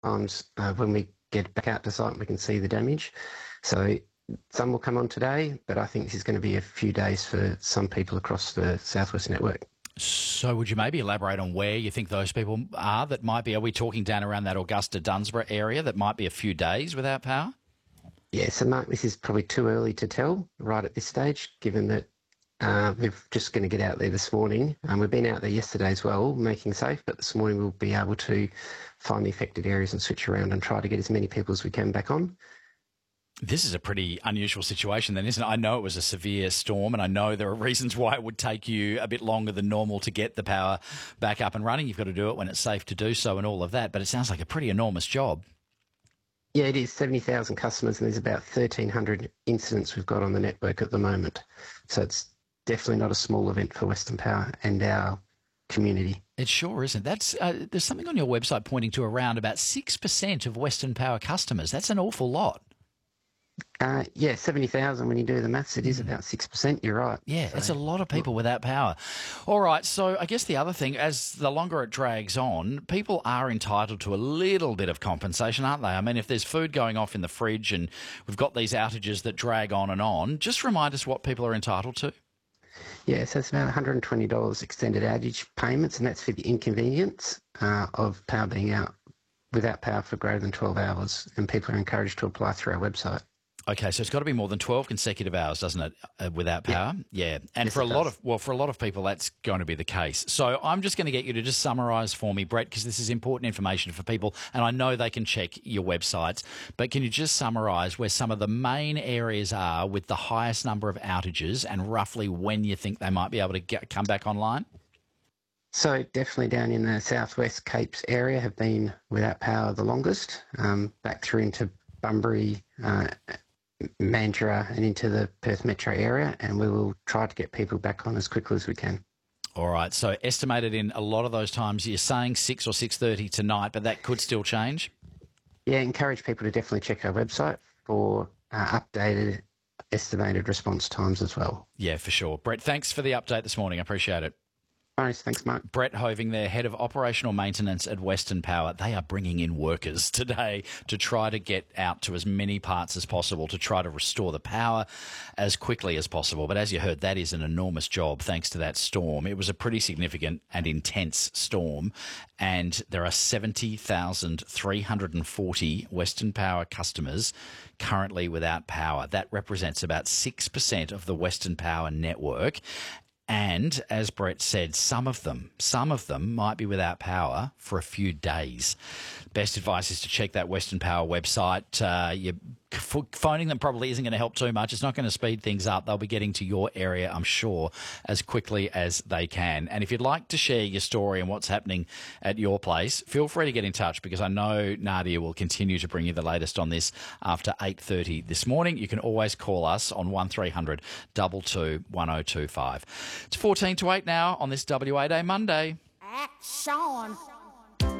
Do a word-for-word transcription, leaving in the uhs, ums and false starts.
times uh, when we get back out to site, we can see the damage. So some will come on today, but I think this is going to be a few days for some people across the South West network. So would you maybe elaborate on where you think those people are that might be, are we talking down around that Augusta-Dunsborough area that might be a few days without power? Yeah, so Mark, this is probably too early to tell right at this stage, given that uh, we're just going to get out there this morning. Um, we've been out there yesterday as well, making safe, but this morning we'll be able to find the affected areas and switch around and try to get as many people as we can back on. This is a pretty unusual situation then, isn't it? I know it was a severe storm and I know there are reasons why it would take you a bit longer than normal to get the power back up and running. You've got to do it when it's safe to do so and all of that, but it sounds like a pretty enormous job. Yeah, it is seventy thousand customers and there's about thirteen hundred incidents we've got on the network at the moment. So it's definitely not a small event for Western Power and our community. It sure isn't. That's uh, there's something on your website pointing to around about six percent of Western Power customers. That's an awful lot. Uh, yeah, seventy thousand, when you do the maths, it is about six percent, you're right. Yeah, so, it's a lot of people without power. All right, so I guess the other thing, as the longer it drags on, people are entitled to a little bit of compensation, aren't they? I mean, if there's food going off in the fridge and we've got these outages that drag on and on, just remind us what people are entitled to. Yeah, so it's about one hundred twenty dollars extended outage payments, and that's for the inconvenience uh, of power being out without power for greater than twelve hours, and people are encouraged to apply through our website. Okay, so it's got to be more than twelve consecutive hours, doesn't it, uh, without power? Yeah, yeah. And yes, for a lot does. of well, for a lot of people, that's going to be the case. So I'm just going to get you to just summarise for me, Brett, because this is important information for people, and I know they can check your websites. But can you just summarise where some of the main areas are with the highest number of outages, and roughly when you think they might be able to get, come back online? So definitely down in the southwest Capes area have been without power the longest, um, back through into Bunbury, uh, Mandurah and into the Perth metro area, and we will try to get people back on as quickly as we can. All right, so estimated in a lot of those times, you're saying six or six thirty tonight, but that could still change? Yeah, encourage people to definitely check our website for uh, updated estimated response times as well. Yeah, for sure. Brett, thanks for the update this morning. I appreciate it. Nice, thanks, Mark. Brett Hoving there, Head of Operational Maintenance at Western Power. They are bringing in workers today to try to get out to as many parts as possible, to try to restore the power as quickly as possible. But as you heard, that is an enormous job thanks to that storm. It was a pretty significant and intense storm, and there are seventy thousand three hundred forty Western Power customers currently without power. That represents about six percent of the Western Power network. And as Brett said, some of them, some of them might be without power for a few days. Best advice is to check that Western Power website. Uh, you phoning them probably isn't going to help too much. It's not going to speed things up. They'll be getting to your area, I'm sure, as quickly as they can. And if you'd like to share your story and what's happening at your place, feel free to get in touch, because I know Nadia will continue to bring you the latest on this after eight thirty this morning. You can always call us on one three hundred two two one oh two five. It's fourteen to eight now on this W A Day Monday. Action.